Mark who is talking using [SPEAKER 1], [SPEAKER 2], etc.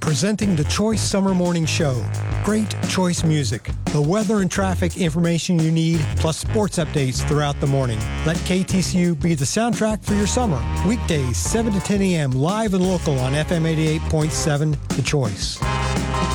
[SPEAKER 1] presenting the Choice Summer Morning Show. Great choice music, the weather and traffic information you need, plus sports updates throughout the morning. Let KTCU be the soundtrack for your summer. Weekdays, 7 to 10 a.m., live and local on FM 88.7, The Choice.